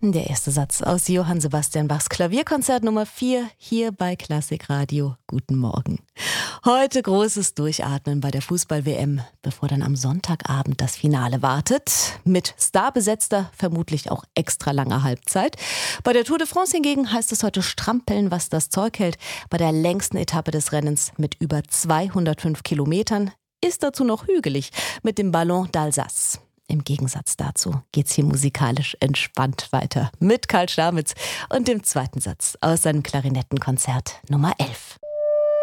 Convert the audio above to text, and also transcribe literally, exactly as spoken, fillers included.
Der erste Satz aus Johann Sebastian Bachs Klavierkonzert Nummer vier hier bei Klassikradio. Guten Morgen. Heute großes Durchatmen bei der Fußball-W M, bevor dann am Sonntagabend das Finale wartet. Mit starbesetzter, vermutlich auch extra langer Halbzeit. Bei der Tour de France hingegen heißt es heute strampeln, was das Zeug hält. Bei der längsten Etappe des Rennens mit über zweihundertfünf Kilometern ist dazu noch hügelig mit dem Ballon d'Alsace. Im Gegensatz dazu geht's hier musikalisch entspannt weiter mit Karl Stamitz und dem zweiten Satz aus seinem Klarinettenkonzert Nummer elf.